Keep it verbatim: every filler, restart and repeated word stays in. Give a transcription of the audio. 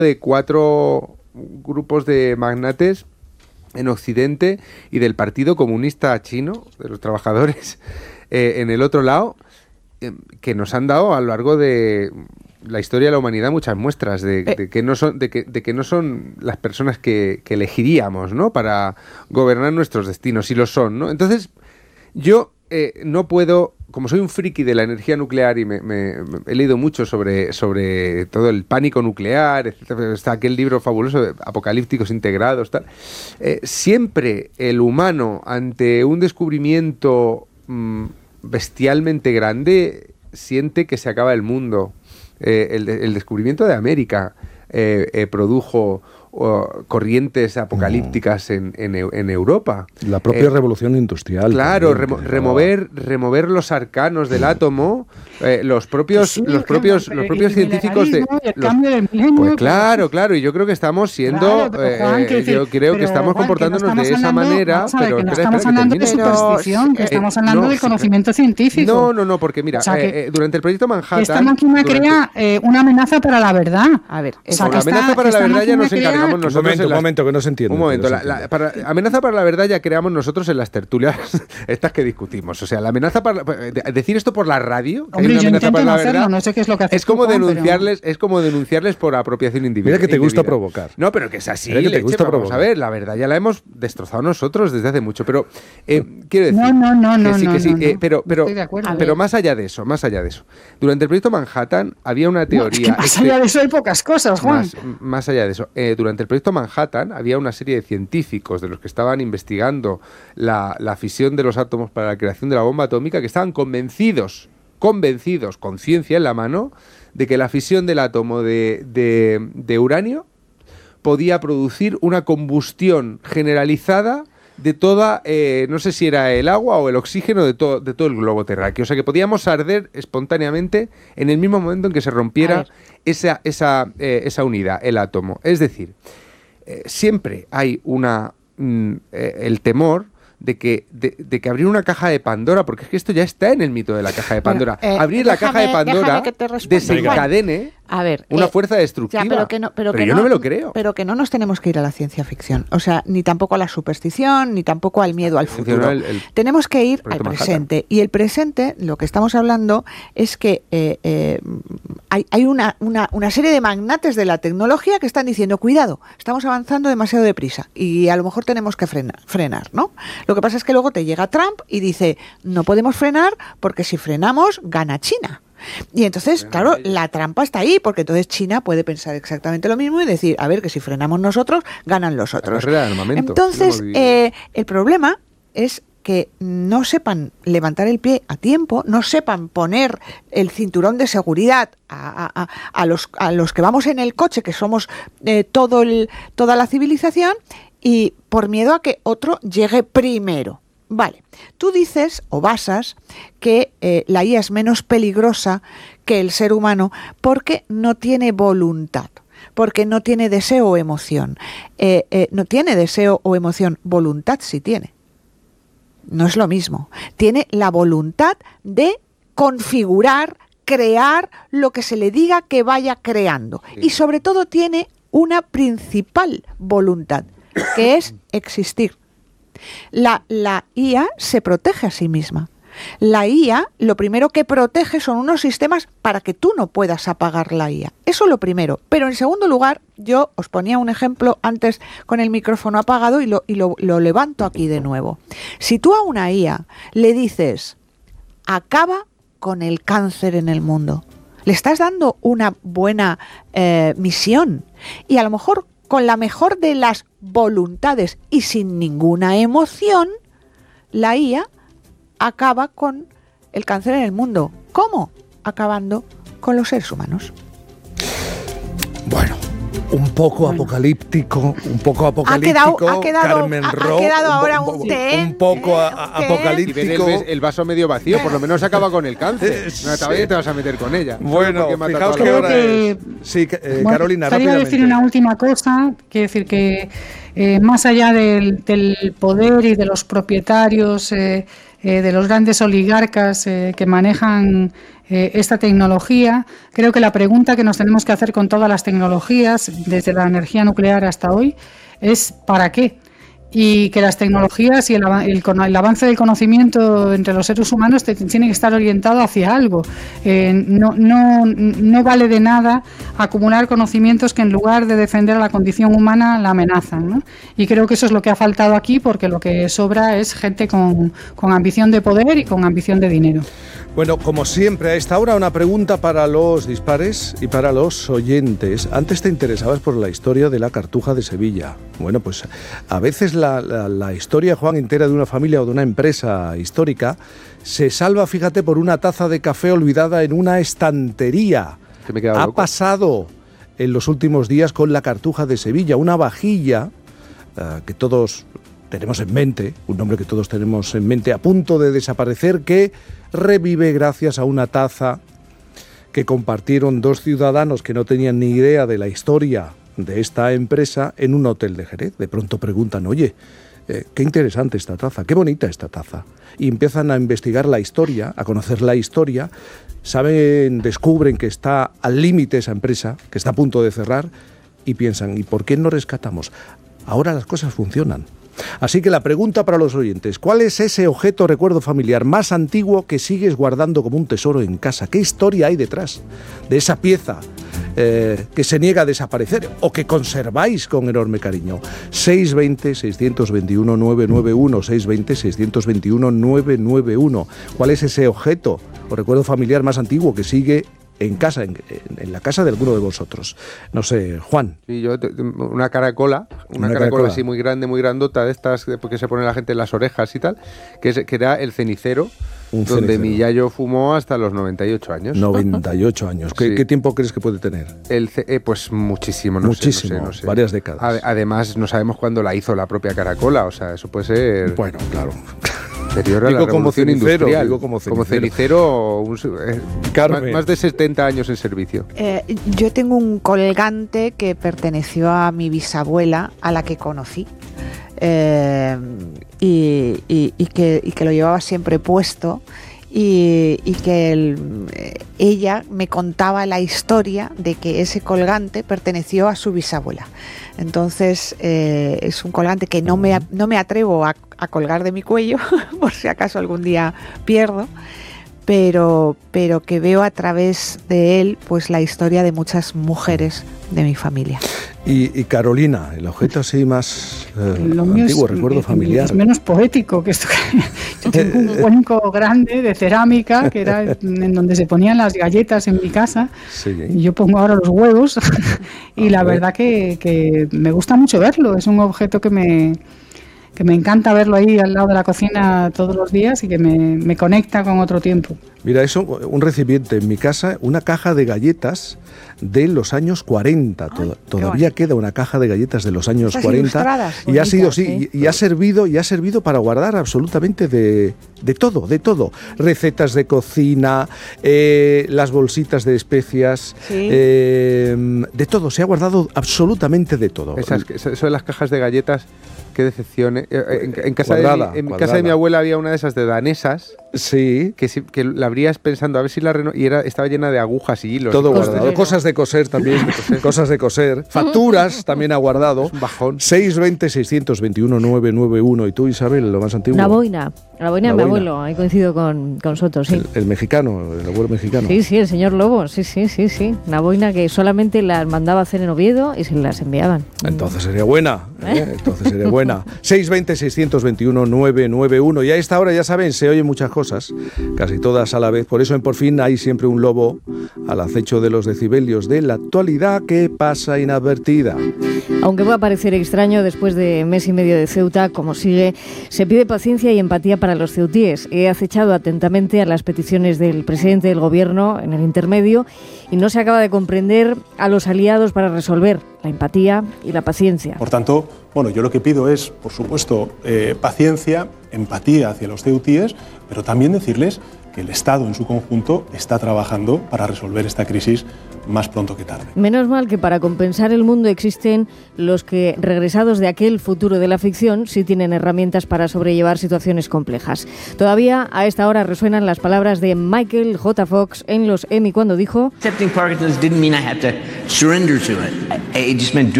de cuatro grupos de magnates en Occidente y del Partido Comunista Chino, de los trabajadores, eh, en el otro lado, eh, que nos han dado a lo largo de la historia de la humanidad muchas muestras de, de que no son de que, de que no son las personas que, que elegiríamos, ¿no?, para gobernar nuestros destinos, y lo son, ¿no? Entonces, yo eh, no puedo, como soy un friki de la energía nuclear y me, me, me he leído mucho sobre, sobre todo el pánico nuclear, etcétera, está aquel libro fabuloso de Apocalípticos Integrados, tal. Eh, siempre el humano, ante un descubrimiento mmm, bestialmente grande, siente que se acaba el mundo. Eh, el, el descubrimiento de América eh, eh, produjo uh, corrientes apocalípticas en, en, en Europa. La propia eh, revolución industrial. Claro, también, remo que remover, remover los arcanos del átomo, eh, los propios, sí, los propios, claro, los propios el científicos de... el los, cambio del milenio, pues claro, claro, y yo creo que estamos siendo, claro, pero, Juan, eh, que decir, yo creo pero, que estamos Juan, comportándonos que no de esa hablando, manera, ver, pero que no espera, estamos espera, hablando que de termine. superstición, que Eh, estamos hablando no, del conocimiento científico. No, no, no, porque mira, o sea, que, eh, eh, durante el proyecto Manhattan... Esta máquina durante... crea eh, una amenaza para la verdad. A ver, o sea, la amenaza esta, para la verdad ya nos crea... encargamos nosotros. Un momento, en las... un momento, que no se entiende. Un momento, no la, la, para, amenaza para la verdad ya creamos nosotros en las tertulias estas que discutimos. O sea, la amenaza para... Decir esto por la radio, que Hombre, hay una yo amenaza para no la hacerlo, verdad, no sé qué es lo que haces es como tú, Juan, denunciarles, pero... es como denunciarles por apropiación individual. Mira que te gusta indebida. provocar. No, pero que es así. Mira que te leche, gusta vamos provocar. a ver, la verdad ya la hemos destrozado nosotros desde hace mucho. Pero eh, quiero decir... No, no, no, no, que sí, no, que sí, no, eh, no. pero, pero, Estoy de acuerdo. pero más allá de eso, más allá de eso. Durante el proyecto Manhattan había una teoría... No, más allá de eso hay pocas cosas, Juan. Más, más allá de eso, eh, durante el proyecto Manhattan había una serie de científicos de los que estaban investigando la, la fisión de los átomos para la creación de la bomba atómica, que estaban convencidos, convencidos, con ciencia en la mano, de que la fisión del átomo de, de, de uranio podía producir una combustión generalizada de toda, eh, no sé si era el agua o el oxígeno de todo, de todo el globo terráqueo. O sea, que podíamos arder espontáneamente en el mismo momento en que se rompiera esa, esa, eh, esa unidad, el átomo. Es decir, eh, siempre hay una mm, eh, el temor de que, de, de que abrir una caja de Pandora, porque es que esto ya está en el mito de la caja de Pandora, bueno, eh, abrir la caja de Pandora desencadene a ver, una eh, fuerza destructiva. Ya, pero que no, pero pero que yo no, no me lo creo. Pero que no nos tenemos que ir a la ciencia ficción, o sea, ni tampoco a la superstición, ni tampoco al miedo al futuro. El, el tenemos que ir al presente. Manhattan. Y el presente, lo que estamos hablando es que eh, eh, hay, hay una, una, una serie de magnates de la tecnología que están diciendo, cuidado, estamos avanzando demasiado deprisa y a lo mejor tenemos que frenar, frenar, ¿no? Lo que pasa es que luego te llega Trump y dice, no podemos frenar porque si frenamos, gana China. Y entonces, claro, la trampa está ahí, porque entonces China puede pensar exactamente lo mismo y decir, a ver, que si frenamos nosotros, ganan los otros. Entonces, eh, el problema es que no sepan levantar el pie a tiempo, no sepan poner el cinturón de seguridad a, a, a, los, a los que vamos en el coche, que somos eh, todo el, toda la civilización, y por miedo a que otro llegue primero. Vale, tú dices o basas que eh, la I A es menos peligrosa que el ser humano porque no tiene voluntad, porque no tiene deseo o emoción. Eh, eh, no tiene deseo o emoción, voluntad sí tiene. No es lo mismo. Tiene la voluntad de configurar, crear lo que se le diga que vaya creando. Sí. Y sobre todo tiene una principal voluntad, que es existir. La, la I A se protege a sí misma. La I A lo primero que protege son unos sistemas para que tú no puedas apagar la I A. Eso es lo primero. Pero en segundo lugar, yo os ponía un ejemplo antes con el micrófono apagado y lo, y lo, lo levanto aquí de nuevo. Si tú a una I A le dices, acaba con el cáncer en el mundo, le estás dando una buena eh, misión y a lo mejor con la mejor de las voluntades y sin ninguna emoción, la I A acaba con el cáncer en el mundo. ¿Cómo? Acabando con los seres humanos. Bueno, un poco bueno. apocalíptico, un poco apocalíptico. Ha quedado, ha quedado, Carmen ha, Ro, ha quedado ahora un, un ten. Un poco a, a, apocalíptico. Si ves el, el vaso medio vacío, por lo menos acaba con el cáncer. No, todavía te vas a meter con ella. Bueno, fijaos que ahora es... Sí, eh, bueno, Carolina, quería rápidamente. decir una última cosa, quiero decir que eh, más allá del, del poder y de los propietarios eh, eh, de los grandes oligarcas eh, que manejan eh, esta tecnología. Creo que la pregunta que nos tenemos que hacer con todas las tecnologías, desde la energía nuclear hasta hoy, es ¿para qué? Y que las tecnologías y el, el, el avance del conocimiento entre los seres humanos te, tiene que estar orientado hacia algo. Eh, no, no, no vale de nada acumular conocimientos que en lugar de defender a la condición humana la amenazan, ¿no? Y creo que eso es lo que ha faltado aquí, porque lo que sobra es gente con, con ambición de poder y con ambición de dinero. Bueno, como siempre, a esta hora una pregunta para los dispares y para los oyentes. Antes te interesabas por la historia de la Cartuja de Sevilla. Bueno, pues a veces la, la, la historia, Juan, entera de una familia o de una empresa histórica se salva, fíjate, por una taza de café olvidada en una estantería. Que me he quedado ha loco. pasado en los últimos días con la Cartuja de Sevilla, una vajilla uh, que todos tenemos en mente, un nombre que todos tenemos en mente, a punto de desaparecer, que revive gracias a una taza que compartieron dos ciudadanos que no tenían ni idea de la historia de esta empresa en un hotel de Jerez. De pronto preguntan, oye, eh, qué interesante esta taza, qué bonita esta taza. Y empiezan a investigar la historia, a conocer la historia, saben, descubren que está al límite esa empresa, que está a punto de cerrar, y piensan, ¿y por qué no rescatamos? Ahora las cosas funcionan. Así que la pregunta para los oyentes, ¿cuál es ese objeto recuerdo familiar más antiguo que sigues guardando como un tesoro en casa? ¿Qué historia hay detrás de esa pieza eh, que se niega a desaparecer o que conserváis con enorme cariño? seis dos cero, seis dos uno, nueve nueve uno, seis dos cero, seis dos uno, nueve nueve uno. ¿Cuál es ese objeto o recuerdo familiar más antiguo que sigue en casa, en, en la casa de alguno de vosotros? No sé, Juan. Sí, yo, una caracola, una, una caracola, caracola así muy grande, muy grandota, de estas que se pone la gente en las orejas y tal, que, es, que era el cenicero, un donde cenicero. Mi yayo fumó hasta los noventa y ocho años. noventa y ocho años. ¿Qué, sí. ¿Qué tiempo crees que puede tener? El, eh, pues muchísimo, no muchísimo, sé, no sé, no sé. Varias décadas. Además, no sabemos cuándo la hizo la propia caracola, o sea, eso puede ser... Bueno, claro. Anterior a la revolución cenicero, industrial. Digo como cenicero. Como cenicero, un, eh, más, más de setenta años en servicio. Eh, yo tengo un colgante que perteneció a mi bisabuela, a la que conocí, eh, y, y, y, que, y que lo llevaba siempre puesto. Y, y que el, ella me contaba la historia de que ese colgante perteneció a su bisabuela. Entonces eh, es un colgante que no me, no me atrevo a, a colgar de mi cuello por si acaso algún día pierdo, pero, pero que veo a través de él pues la historia de muchas mujeres de mi familia. Y, y Carolina, el objeto así más eh, antiguo, es, recuerdo es, familiar. Es menos poético que esto. Yo tengo un cuenco grande de cerámica que era en donde se ponían las galletas en mi casa. Sí. Y yo pongo ahora los huevos y la verdad que, que me gusta mucho verlo. Es un objeto que me... que me encanta verlo ahí al lado de la cocina todos los días y que me, me conecta con otro tiempo. Mira, eso, un recipiente en mi casa, una caja de galletas de los años cuarenta. Ay, Todavía queda una caja de galletas de los años cuarenta y ha sido sí, ¿eh? y, y ha servido y ha servido para guardar absolutamente de, de todo, de todo. Recetas de cocina, eh, las bolsitas de especias, sí. eh, de todo. Se ha guardado absolutamente de todo. Esas, esas son las cajas de galletas. Qué decepción. ¿eh? En, en, casa, cuadrada, de mi, en casa de mi abuela había una de esas de danesas. Sí. Que, que la abrías pensando a ver si la reno... y era estaba llena de agujas y hilos. Todo guardado. Cosas de coser también. de coser. Cosas de coser. Facturas también ha guardado. Es un bajón. seis dos cero, seis dos uno, nueve nueve uno. ¿Y tú, Isabel, lo más antiguo? Una boina. La boina de mi abuelo. Ahí coincido con, con Soto, sí. El, el mexicano, el abuelo mexicano. Sí, sí, el señor Lobo. Sí, sí, sí, sí. Una boina que solamente las mandaba a hacer en Oviedo y se las enviaban. Entonces sería buena. ¿eh? Entonces sería buena. seis dos cero, seis dos uno, nueve nueve uno. Y a esta hora, ya saben, se oyen muchas cosas, casi todas a la vez. Por eso en Por Fin hay siempre un lobo al acecho de los decibelios de la actualidad que pasa inadvertida. Aunque pueda parecer extraño, después de mes y medio de Ceuta, como sigue, se pide paciencia y empatía para los ceutíes. He acechado atentamente a las peticiones del presidente del gobierno en el intermedio y no se acaba de comprender a los aliados para resolver la empatía y la paciencia. Por tanto, bueno, yo lo que pido es, por supuesto, eh, paciencia, empatía hacia los ceutíes, pero también decirles que el Estado en su conjunto está trabajando para resolver esta crisis más pronto que tarde. Menos mal que para compensar el mundo existen los que, regresados de aquel futuro de la ficción, sí tienen herramientas para sobrellevar situaciones complejas. Todavía a esta hora resuenan las palabras de Michael J. Fox en los Emmy cuando dijo: Accepting Parkinson's didn't mean I had to surrender to it. It just meant